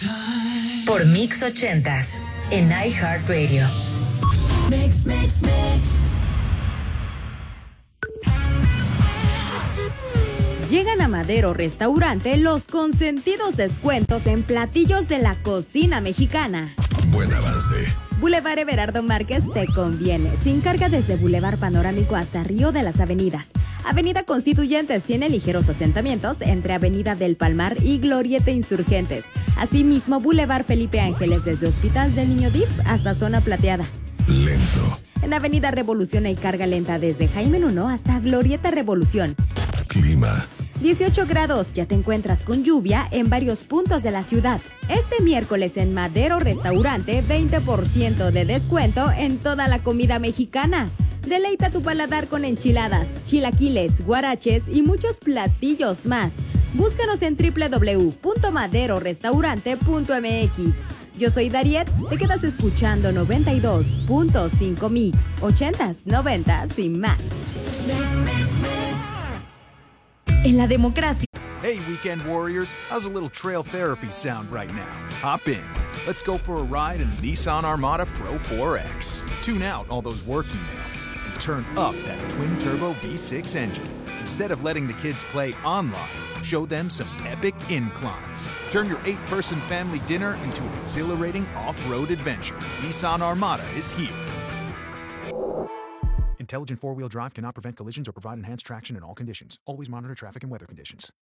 Por Mix 80s en iHeartRadio. Mix. Llegan a Madero Restaurante los consentidos descuentos en platillos de la cocina mexicana. Buen avance. Boulevard Everardo Márquez te conviene. Sin carga desde Boulevard Panorámico hasta Río de las Avenidas. Avenida Constituyentes tiene ligeros asentamientos entre Avenida del Palmar y Glorieta Insurgentes. Asimismo, Boulevard Felipe Ángeles desde Hospital del Niño DIF hasta Zona Plateada. Lento. En Avenida Revolución hay carga lenta desde Jaime Nuno hasta Glorieta Revolución. Clima. 18 grados, ya te encuentras con lluvia en varios puntos de la ciudad. Este miércoles en Madero Restaurante, 20% de descuento en toda la comida mexicana. Deleita tu paladar con enchiladas, chilaquiles, guaraches y muchos platillos más. Búscanos en www.maderorestaurante.mx. Yo soy Dariet, te quedas escuchando 92.5 Mix, 80s, 90s y más. En la democracia. Hey, weekend warriors, how's a little trail therapy sound right now? Hop in. Let's go for a ride in the Nissan Armada Pro 4X. Tune out all those work emails and turn up that twin-turbo V6 engine. Instead of letting the kids play online, show them some epic inclines. Turn your 8-person family dinner into an exhilarating off-road adventure. Nissan Armada is here. Intelligent four-wheel drive cannot prevent collisions or provide enhanced traction in all conditions. Always monitor traffic and weather conditions.